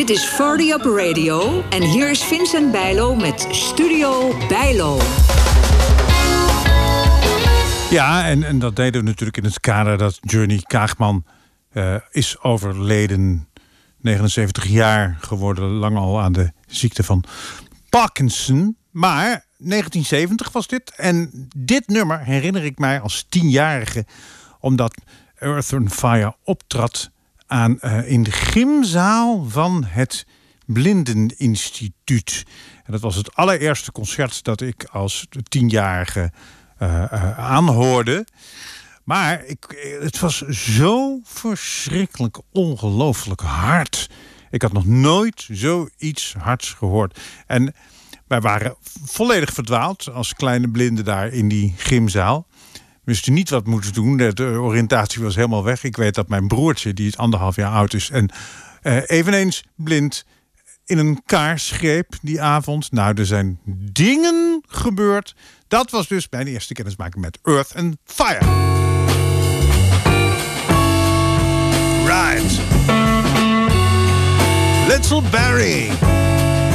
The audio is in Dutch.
Dit is 40 Up Radio en hier is Vincent Bijlo met Studio Bijlo. Ja, en dat deden we natuurlijk in het kader dat Johnny Kaagman is overleden. 79 jaar geworden, lang al aan de ziekte van Parkinson. Maar 1970 was dit. En dit nummer herinner ik mij als 10-jarige... omdat Earth and Fire optrad in de gymzaal van het Blindeninstituut. En dat was het allereerste concert dat ik als 10-jarige aanhoorde. Maar het was zo verschrikkelijk ongelooflijk hard. Ik had nog nooit zoiets hards gehoord. En wij waren volledig verdwaald als kleine blinden daar in die gymzaal. We wisten niet wat we moesten doen. De oriëntatie was helemaal weg. Ik weet dat mijn broertje, die is 1,5 jaar oud is... en eveneens blind, in een kaars greep die avond. Nou, er zijn dingen gebeurd. Dat was dus mijn eerste kennismaking met Earth and Fire. Right. Little Barry.